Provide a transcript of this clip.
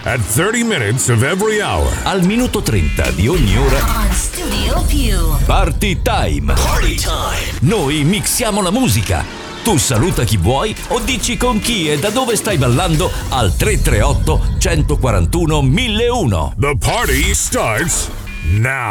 at 30 minutes of every hour. Al minuto 30 di ogni ora. On Studio Più. Party time. Party time. Noi mixiamo la musica. Tu saluta chi vuoi o dici con chi e da dove stai ballando al 338 141 1001. The party starts now.